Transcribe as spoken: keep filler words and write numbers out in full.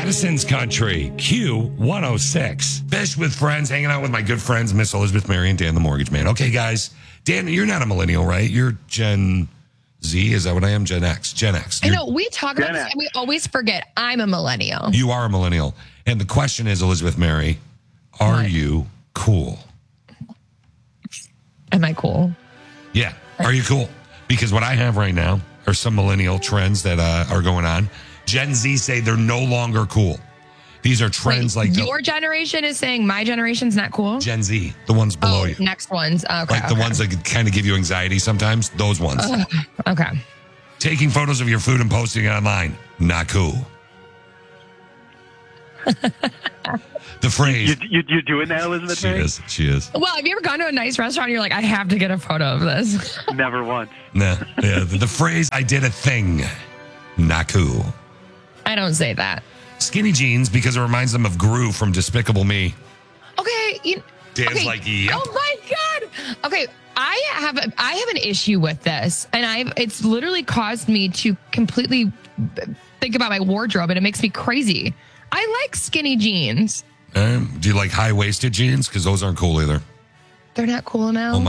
Madison's Country, Q one oh six. Fish with friends, hanging out with my good friends, Miss Elizabeth, Mary, and Dan the Mortgage Man. Okay, guys. Dan, you're not a millennial, right? You're Gen Z. Is that what I am? Gen X. Gen X. I You're, know. We talk about this and we always forget I'm a millennial. You are a millennial. And the question is, Elizabeth, Mary, are What? you cool? Am I cool? Yeah. Are you cool? Because what I have right now are some millennial trends that uh, are going on. Gen Z say they're no longer cool. These are trends Wait, like the- your generation is saying my generation's not cool? Gen Z, the ones below oh, you. next ones. Okay, Like the okay. ones that kind of give you anxiety sometimes, those ones. Ugh, okay. Taking photos of your food and posting it online, not cool. The phrase. You, you, you're doing that, Elizabeth? She Mary? is. She is. Well, have you ever gone to a nice restaurant and you're like, I have to get a photo of this? Never once. Nah, yeah, the, the phrase, I did a thing, not cool. I don't say that. Skinny jeans because it reminds them of Gru from Despicable Me. Okay. You, Dan's okay. like, yep. Oh my God. Okay. I have a, I have an issue with this, and I've it's literally caused me to completely think about my wardrobe, and it makes me crazy. I like skinny jeans. Um, do you like high-waisted jeans? Because those aren't cool either. They're not cool now. Oh my